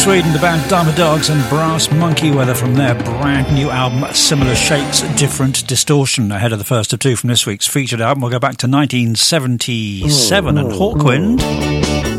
Sweden, the band Diamond Dogs and Brass Monkey Weather from their brand new album Similar Shapes, Different Distortion, ahead of the first of two from this week's featured album. We'll go back to 1977 and Hawkwind.